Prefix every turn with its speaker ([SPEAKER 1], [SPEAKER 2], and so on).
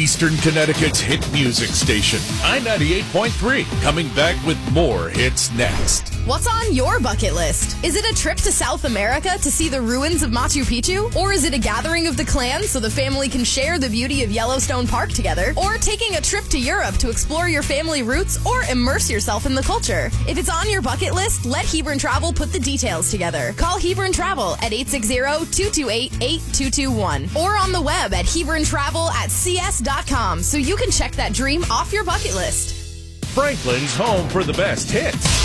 [SPEAKER 1] Eastern Connecticut's hit music station, I-98.3, coming back with more hits next.
[SPEAKER 2] What's on your bucket list? Is it a trip to South America to see the ruins of Machu Picchu? Or is it a gathering of the clans so the family can share the beauty of Yellowstone Park together? Or taking a trip to Europe to explore your family roots or immerse yourself in the culture? If it's on your bucket list, let Hebron Travel put the details together. Call Hebron Travel at 860-228-8221 or on the web at hebrontravel@cs.com so you can check that dream off your bucket list.
[SPEAKER 1] Franklin's home for the best hits.